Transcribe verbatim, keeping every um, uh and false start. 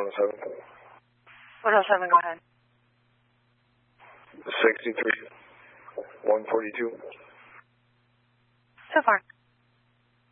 one oh seven. one oh seven, go ahead. sixty-three, one forty-two. So far.